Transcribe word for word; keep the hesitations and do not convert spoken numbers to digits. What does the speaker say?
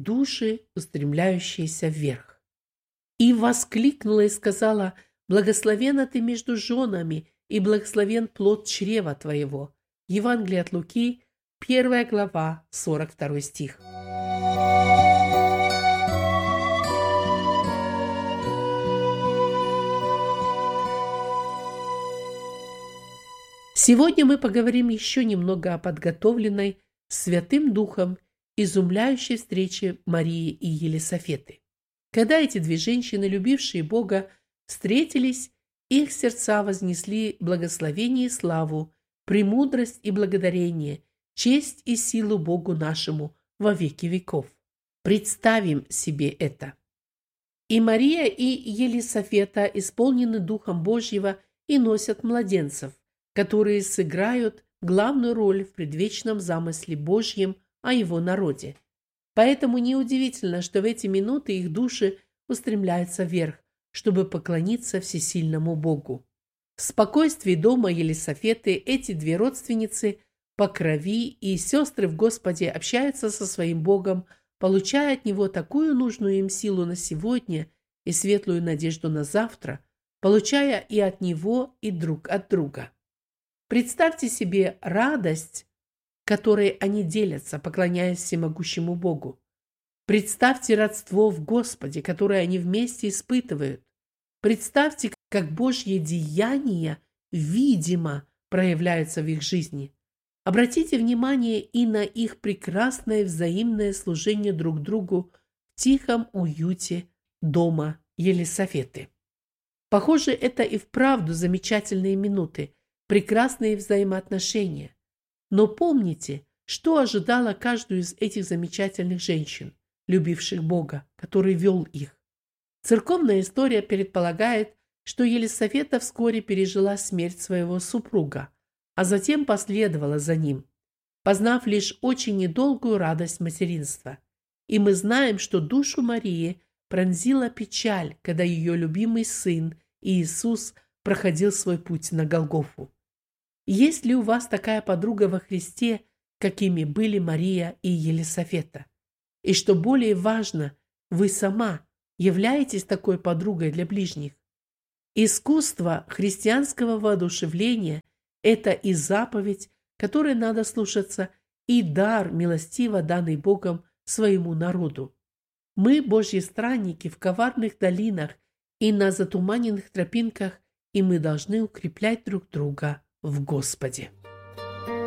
души, устремляющиеся вверх. И воскликнула и сказала: «Благословенна ты между женами, и благословен плод чрева твоего». Евангелие от Луки, первая глава, сорок второй стих. Сегодня мы поговорим еще немного о подготовленной Святым Духом изумляющей встрече Марии и Елисафеты. Когда эти две женщины, любившие Бога, встретились, их сердца вознесли благословение и славу, премудрость и благодарение, честь и силу Богу нашему во веки веков. Представим себе это. И Мария, и Елисафета исполнены Духом Божьего и носят младенцев, которые сыграют главную роль в предвечном замысле Божьем о его народе. Поэтому неудивительно, что в эти минуты их души устремляются вверх, чтобы поклониться всесильному Богу. В спокойствии дома Елисафеты эти две родственницы по крови и сестры в Господе общаются со своим Богом, получая от Него такую нужную им силу на сегодня и светлую надежду на завтра, получая и от Него, и друг от друга. Представьте себе радость, которой они делятся, поклоняясь всемогущему Богу. Представьте родство в Господе, которое они вместе испытывают. Представьте, как Божье деяние видимо проявляются в их жизни. Обратите внимание и на их прекрасное взаимное служение друг другу в тихом уюте дома Елисафеты. Похоже, это и вправду замечательные минуты, прекрасные взаимоотношения. Но помните, что ожидало каждую из этих замечательных женщин, любивших Бога, который вел их. Церковная история предполагает, что Елисафета вскоре пережила смерть своего супруга, а затем последовала за ним, познав лишь очень недолгую радость материнства. И мы знаем, что душу Марии пронзила печаль, когда ее любимый сын Иисус проходил свой путь на Голгофу. Есть ли у вас такая подруга во Христе, какими были Мария и Елисафета? И что более важно, вы сама являетесь такой подругой для ближних? Искусство христианского воодушевления – это и заповедь, которой надо слушаться, и дар, милостиво данный Богом своему народу. Мы, Божьи странники, в коварных долинах и на затуманенных тропинках, и мы должны укреплять друг друга в Господе.